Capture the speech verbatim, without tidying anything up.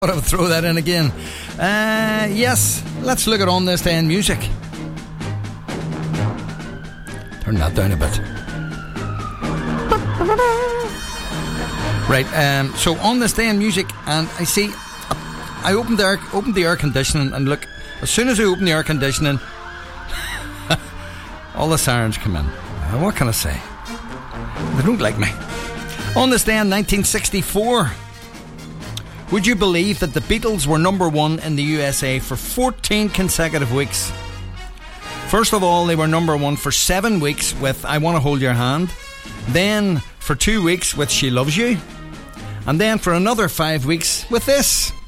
But I would throw that in again. Uh, yes, let's look at On This Day in Music. Turn that down a bit. Right, um, so On This Day in Music, and I see, I opened the air, opened the air conditioning, and look, as soon as I open the air conditioning, all the sirens come in. Uh, what can I say? They don't like me. On this day in nineteen sixty-four, would you believe that the Beatles were number one in the U S A for fourteen consecutive weeks? First of all, they were number one for seven weeks with I Want to Hold Your Hand, then for two weeks with She Loves You, and then for another five weeks with this.